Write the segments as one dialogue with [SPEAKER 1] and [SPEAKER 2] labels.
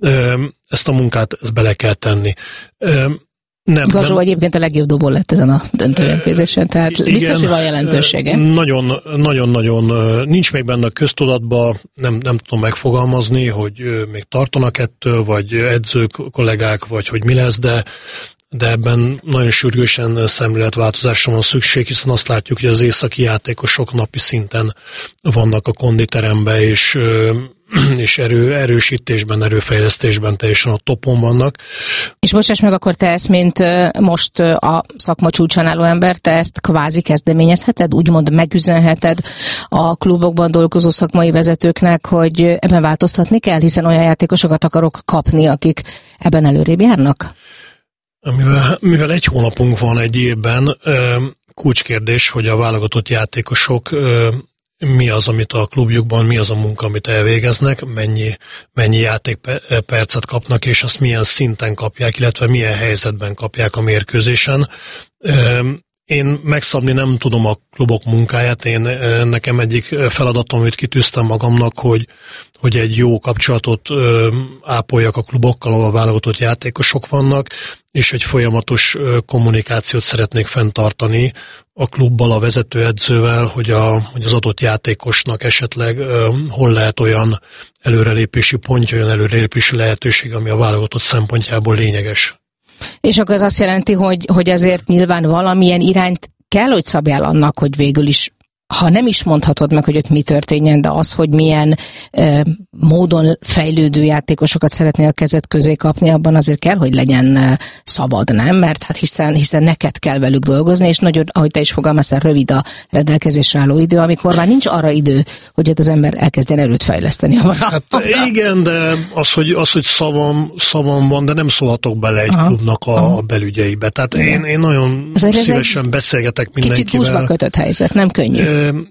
[SPEAKER 1] ezt a munkát bele kell tenni.
[SPEAKER 2] Gazsó egyébként a legjobb dobó lett ezen a döntőmérkőzésen, tehát igen, biztos, hogy van jelentősége.
[SPEAKER 1] Nagyon nincs még benne a köztudatban, nem tudom megfogalmazni, hogy még tartanak ettől, vagy edzők, kollégák, vagy hogy mi lesz, de ebben nagyon sürgősen szemléletváltozásra van szükség, hiszen azt látjuk, hogy az északi játékosok napi szinten vannak a konditeremben, és erősítésben, erőfejlesztésben teljesen a topon vannak.
[SPEAKER 2] És bocsáss meg, akkor te ezt, mint most a szakma csúcsán álló ember, te ezt kvázi kezdeményezheted, úgymond megüzenheted a klubokban dolgozó szakmai vezetőknek, hogy ebben változtatni kell, hiszen olyan játékosokat akarok kapni, akik ebben előrébb járnak?
[SPEAKER 1] Mivel egy hónapunk van egy évben, kulcskérdés, hogy a válogatott játékosok mi az, amit a klubjukban, mi az a munka, amit elvégeznek, mennyi játékpercet kapnak, és azt milyen szinten kapják, illetve milyen helyzetben kapják a mérkőzésen. Én megszabni nem tudom a klubok munkáját, nekem egyik feladatom, amit kitűztem magamnak, hogy egy jó kapcsolatot ápoljak a klubokkal, ahol a válogatott játékosok vannak, és egy folyamatos kommunikációt szeretnék fenntartani a klubbal, a vezetőedzővel, hogy az adott játékosnak esetleg hol lehet olyan előrelépési pontja, olyan előrelépési lehetőség, ami a válogatott szempontjából lényeges.
[SPEAKER 2] És akkor ez azt jelenti, hogy azért nyilván valamilyen irányt kell, hogy szabjál annak, hogy végül is, ha nem is mondhatod meg, hogy ott mi történjen, de az, hogy milyen módon fejlődő játékosokat szeretnél a kezed közé kapni, abban azért kell, hogy legyen szabad, nem? Mert hát hiszen neked kell velük dolgozni, és nagyon, ahogy te is fogalmaztál, rövid a rendelkezésre álló idő, amikor már nincs arra idő, hogy ott az ember elkezdjen erőt fejleszteni.
[SPEAKER 1] Hát igen, de az, hogy szavam van, de nem szólhatok bele egy klubnak a belügyeibe. Tehát én nagyon szívesen beszélgetek mindenkivel. Kicsit húsba kötött helyzet, nem könnyű.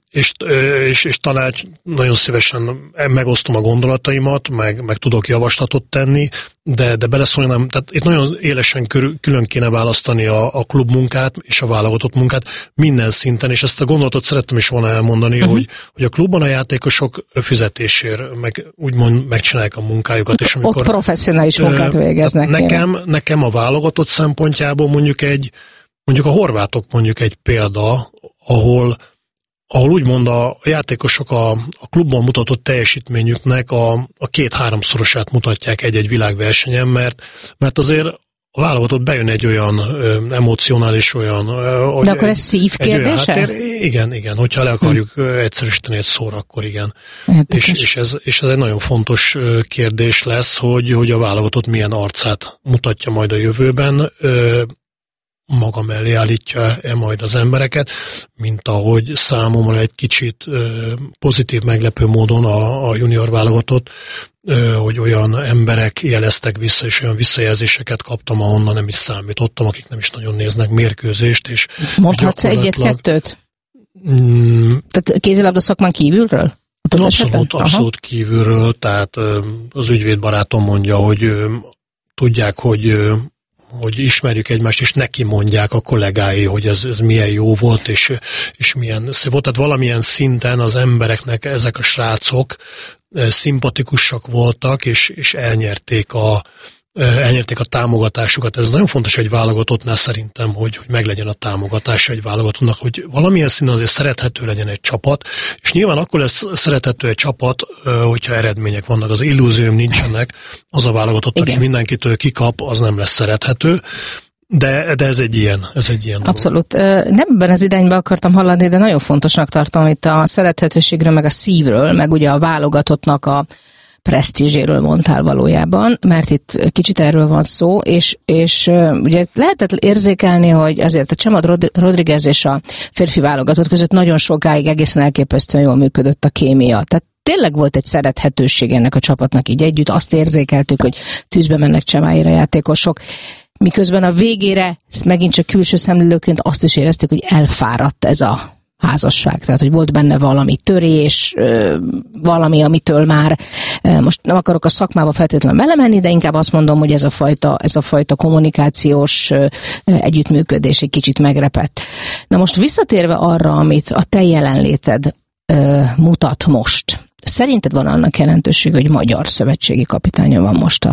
[SPEAKER 1] És tanács, nagyon szívesen megosztom a gondolataimat, meg tudok javaslatot tenni, de beleszólnám, tehát itt nagyon élesen külön kéne választani a klub munkát és a válogatott munkát minden szinten, és ezt a gondolatot szerettem is volna elmondani, hogy a klubban a játékosok fizetésért úgymond megcsinálják a munkájukat. És amikor,
[SPEAKER 2] ott professzionális munkát végeznek.
[SPEAKER 1] Nekem a válogatott szempontjából mondjuk a horvátok mondjuk egy példa, ahol úgymond a játékosok a klubban mutatott teljesítményüknek a 2-3-szorosát mutatják egy világversenyen, mert azért a válogatott bejön egy olyan emocionális, olyan...
[SPEAKER 2] De akkor ez szív kérdése?
[SPEAKER 1] Igen, hogyha le akarjuk egyszerűsíteni egy szóra, akkor igen. És ez egy nagyon fontos kérdés lesz, hogy a válogatott milyen arcát mutatja majd a jövőben, maga mellé állítja-e majd az embereket, mint ahogy számomra egy kicsit pozitív meglepő módon a junior válogatott, hogy olyan emberek jeleztek vissza, és olyan visszajelzéseket kaptam, ahonnan nem is számítottam, akik nem is nagyon néznek mérkőzést. És
[SPEAKER 2] mondhatsz egyet-kettőt? Tehát kézilabda szakmán kívülről?
[SPEAKER 1] Abszolút kívülről, tehát az ügyvédbarátom mondja, hogy tudják, hogy ismerjük egymást, és neki mondják a kollégái, hogy ez milyen jó volt, és milyen szép volt. Tehát valamilyen szinten az embereknek ezek a srácok szimpatikusak voltak, és elnyerték a támogatásukat. Ez nagyon fontos egy válogatottnál szerintem, hogy meglegyen a támogatása egy válogatottnak, hogy valamilyen szinten azért szerethető legyen egy csapat, és nyilván akkor lesz szerethető egy csapat, hogyha eredmények vannak, az illúzióm nincsenek, az a válogatott, aki mindenkitől kikap, az nem lesz szerethető. De ez egy ilyen
[SPEAKER 2] abszolút. Nem ebben az irányba akartam hallani, de nagyon fontosnak tartom itt a szerethetőségről, meg a szívről, meg ugye a válogatottnak a presztízséről mondtál valójában, mert itt kicsit erről van szó, és ugye lehetett érzékelni, hogy azért a Chema Rodriguez és a férfi válogatott között nagyon sokáig egészen elképesztően jól működött a kémia. Tehát tényleg volt egy szerethetőség ennek a csapatnak így együtt, azt érzékeltük, hogy tűzbe mennek Chemáért a játékosok, miközben a végére, megint csak külső szemlélőként azt is éreztük, hogy elfáradt ez a házasság, tehát hogy volt benne valami törés, valami, amitől már most nem akarok a szakmába feltétlenül belemenni, de inkább azt mondom, hogy ez a fajta kommunikációs együttműködés egy kicsit megrepett. Na most visszatérve arra, amit a te jelenléted mutat most, szerinted van annak jelentőség, hogy magyar szövetségi kapitánya van most